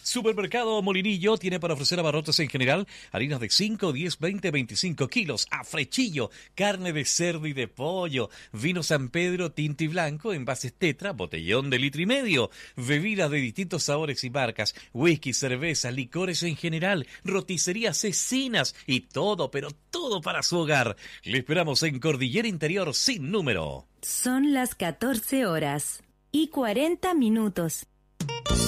Supermercado Molinillo tiene para ofrecer abarrotes en general, harinas de 5, 10, 20, 25 kilos, a frechillo, carne de cerdo y de pollo, vino San Pedro tinto y blanco, envases Tetra, botellón de litro y medio, bebidas de distintos sabores y marcas, whisky, cerveza, licores en general, roticerías, cecinas y todo, pero todo para su hogar. Le esperamos en Cordillera Interior sin número. Son las 14 horas y 40 minutos.